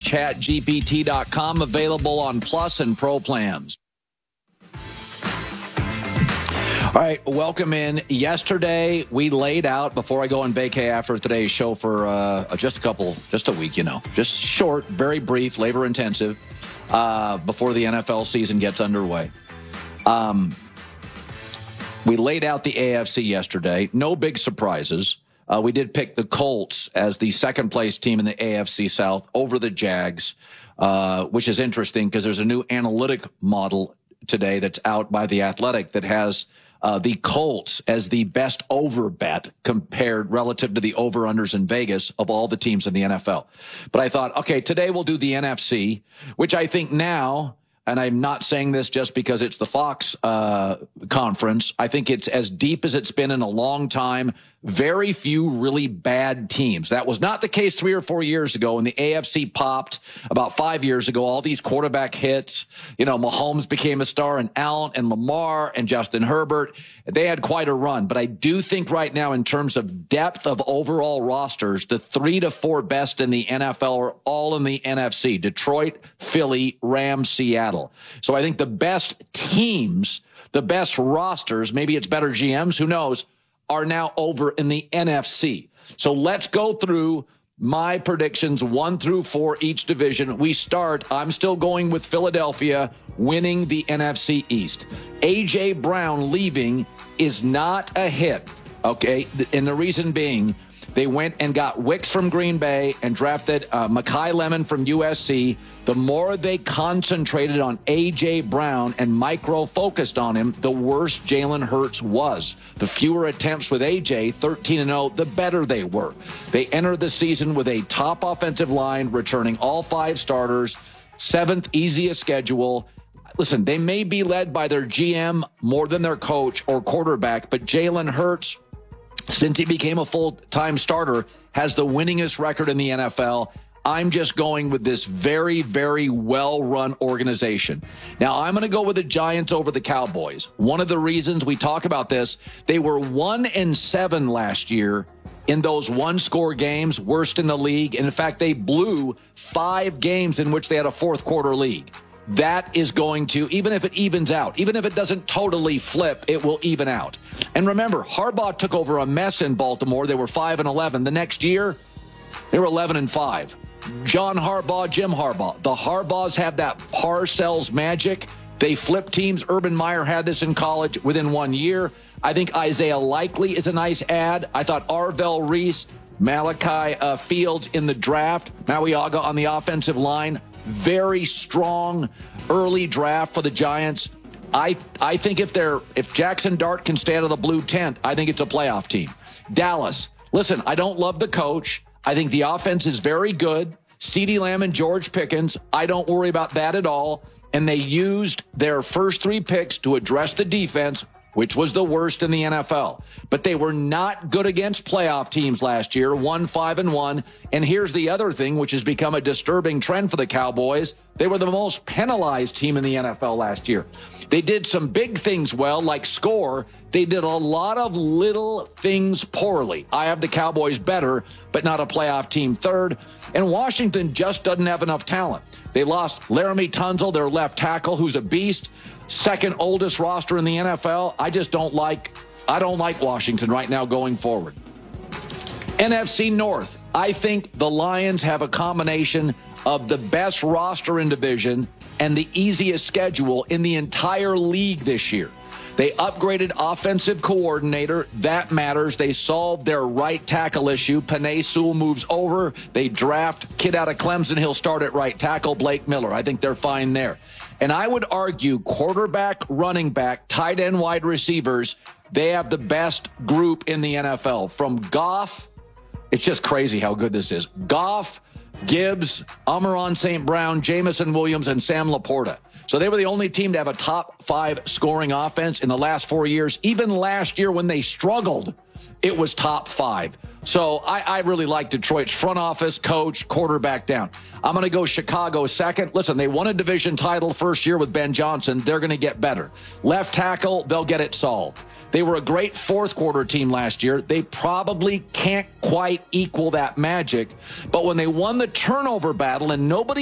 chatgpt.com, available on Plus and Pro plans. All right, welcome in. Yesterday, we laid out, before I go on vacay after today's show for just a week, just short, very brief, labor intensive, before the NFL season gets underway. We laid out the AFC yesterday. No big surprises. We did pick the Colts as the second place team in the AFC South over the Jags, which is interesting because there's a new analytic model today that's out by The Athletic that has the Colts as the best over bet compared relative to the over-unders in Vegas of all the teams in the NFL. But I thought, okay, today we'll do the NFC, which I think now, and I'm not saying this just because it's the Fox conference, I think it's as deep as it's been in a long time. Very few really bad teams. That was not the case 3 or 4 years ago when the AFC popped about 5 years ago. All these quarterback hits, Mahomes became a star, and Allen and Lamar and Justin Herbert. They had quite a run. But I do think right now, in terms of depth of overall rosters, the 3 to 4 best in the NFL are all in the NFC: Detroit, Philly, Rams, Seattle. So I think the best teams, the best rosters, maybe it's better GMs, who knows, are now over in the NFC. So let's go through my predictions 1 through 4 each division. I'm still going with Philadelphia winning the NFC East. A.J. Brown leaving is not a hit, okay? And the reason being, they went and got Wicks from Green Bay and drafted Mekhi Lemon from USC. The more they concentrated on A.J. Brown and micro-focused on him, the worse Jalen Hurts was. The fewer attempts with A.J., 13-0, the better they were. They entered the season with a top offensive line, returning all 5 starters, 7th easiest schedule. Listen, they may be led by their GM more than their coach or quarterback, but Jalen Hurts, since he became a full-time starter, has the winningest record in the NFL. I'm just going with this very, very well-run organization. Now, I'm going to go with the Giants over the Cowboys. One of the reasons we talk about this, they were 1-7 last year in those one-score games, worst in the league. And in fact, they blew 5 games in which they had a fourth-quarter lead. That is going to, even if it evens out, even if it doesn't totally flip, it will even out. And remember, Harbaugh took over a mess in Baltimore. They were 5-11. The next year, they were 11-5. John Harbaugh, Jim Harbaugh. The Harbaughs have that Parcells magic. They flip teams. Urban Meyer had this in college within 1 year. I think Isaiah Likely is a nice add. I thought Arvell Reese, Malachi Fields in the draft, Mauiaga on the offensive line. Very strong early draft for the Giants. I think if Jackson Dart can stay out of the blue tent, I think it's a playoff team. Dallas. Listen, I don't love the coach. I think the offense is very good. CeeDee Lamb and George Pickens, I don't worry about that at all. And they used their first 3 picks to address the defense, which was the worst in the NFL. But they were not good against playoff teams last year, 5-1. And here's the other thing, which has become a disturbing trend for the Cowboys. They were the most penalized team in the NFL last year. They did some big things well, like score. They did a lot of little things poorly. I have the Cowboys better, but not a playoff team third. And Washington just doesn't have enough talent. They lost Laramie Tunsil, their left tackle, who's a beast. Second oldest roster in the NFL. I don't like Washington right now going forward. NFC North. I think the Lions have a combination of the best roster in division and the easiest schedule in the entire league this year. They upgraded offensive coordinator. That matters. They solved their right tackle issue. Penei Sewell moves over. They draft kid out of Clemson. He'll start at right tackle, Blake Miller. I think they're fine there. And I would argue quarterback, running back, tight end, wide receivers, they have the best group in the NFL. From Goff, it's just crazy how good this is. Goff, Gibbs, Amon-Ra St. Brown, Jamison Williams, and Sam Laporta. So they were the only team to have a top 5 scoring offense in the last 4 years. Even last year when they struggled, it was top 5. So I really like Detroit's front office, coach, quarterback down. I'm going to go Chicago second. Listen, they won a division title first year with Ben Johnson. They're going to get better. Left tackle, they'll get it solved. They were a great fourth quarter team last year. They probably can't quite equal that magic. But when they won the turnover battle and nobody